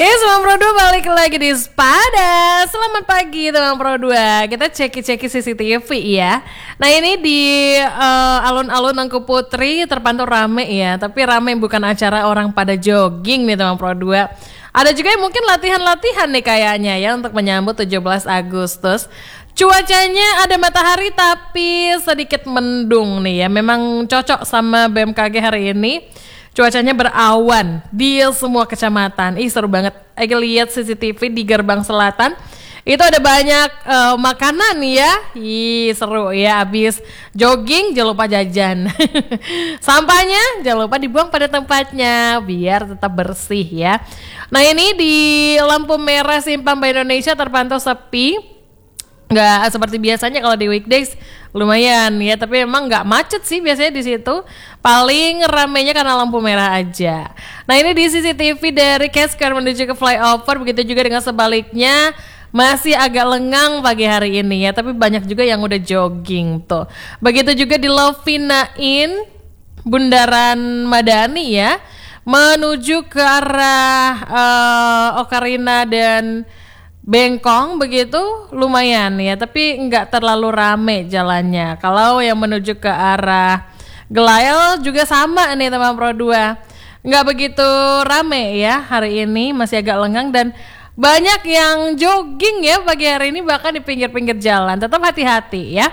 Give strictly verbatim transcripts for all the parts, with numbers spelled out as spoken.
Ya, teman Pro dua balik lagi di Sepada. Selamat pagi teman Pro dua. Kita ceki-ceki C C T V ya. Nah ini di uh, alun-alun Angku Putri terpantau rame ya. Tapi rame bukan acara orang pada jogging nih teman Pro dua. Ada juga yang mungkin latihan-latihan nih kayaknya ya untuk menyambut tujuh belas Agustus. Cuacanya ada matahari tapi sedikit mendung nih ya. Memang cocok sama B M K G hari ini. Cuacanya berawan di semua kecamatan. Ih seru banget. Lagi lihat C C T V di Gerbang Selatan. Itu ada banyak uh, makanan ya. Ih seru ya. Abis jogging jangan lupa jajan. Sampahnya jangan lupa dibuang pada tempatnya biar tetap bersih ya. Nah ini di lampu merah Simpang Bank Indonesia terpantau sepi. Nggak seperti biasanya kalau di weekdays lumayan ya, tapi emang nggak macet sih biasanya di situ. Paling ramenya karena lampu merah aja. Nah ini di C C T V dari Cascade menuju ke flyover, begitu juga dengan sebaliknya masih agak lengang pagi hari ini ya, tapi banyak juga yang udah jogging tuh. Begitu juga di Lovinain Bundaran Madani ya, menuju ke arah uh, Ocarina dan Bengkong begitu lumayan ya, tapi nggak terlalu rame jalannya. Kalau yang menuju ke arah Gelail juga sama nih teman Pro dua, nggak begitu rame ya hari ini, masih agak lengang dan banyak yang jogging ya pagi hari ini bahkan di pinggir-pinggir jalan. Tetap hati-hati ya.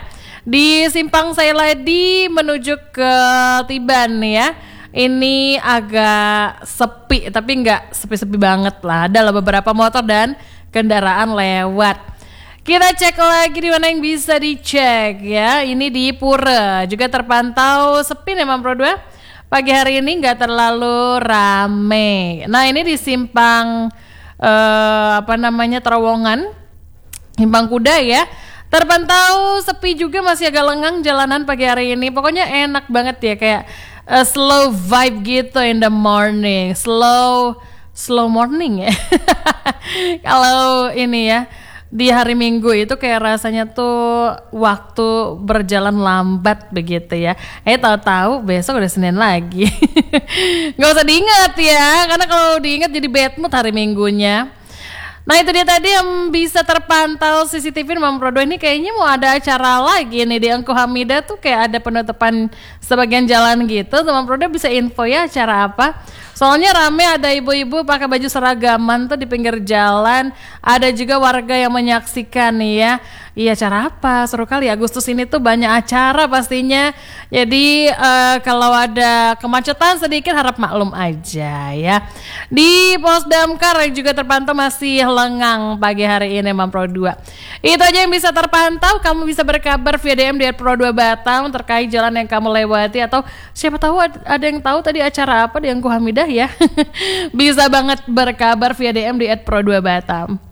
Di Simpang Sailadi menuju ke Tiban ya, ini agak sepi tapi nggak sepi-sepi banget lah. Ada beberapa motor dan kendaraan lewat. Kita cek lagi di mana yang bisa dicek ya. Ini di Pura juga terpantau sepi memang Pro dua. Pagi hari ini nggak terlalu rame. Nah ini di simpang eh, apa namanya Terowongan, Simpang Kuda ya, terpantau sepi juga, masih agak lengang jalanan pagi hari ini. Pokoknya enak banget ya, kayak uh, slow vibe gitu in the morning. Slow slow morning ya. Kalau ini ya di hari Minggu itu kayak rasanya tuh waktu berjalan lambat begitu ya. Eh tahu-tahu besok udah Senin lagi. Gak usah diingat ya, karena kalau diingat jadi bad mood hari Minggunya. Nah itu dia tadi yang bisa terpantau C C T V Mam Pro dua. Ini kayaknya mau ada acara lagi nih di Angku Hamidah tuh, kayak ada penutupan sebagian jalan gitu. Mam Pro dua bisa info ya acara apa. Soalnya rame, ada ibu-ibu pakai baju seragaman tuh di pinggir jalan. Ada juga warga yang menyaksikan nih ya. Iya acara apa? Seru kali, Agustus ini tuh banyak acara pastinya. Jadi uh, kalau ada kemacetan sedikit harap maklum aja ya. Di Pos Damkar juga terpantau masih lengang pagi hari ini Mam Pro dua. Itu aja yang bisa terpantau. Kamu bisa berkabar via D M di Pro dua Batam terkait jalan yang kamu lewati, atau siapa tahu ada yang tahu tadi acara apa di Angku Hamidah ya. Bisa banget berkabar via D M di Pro dua Batam.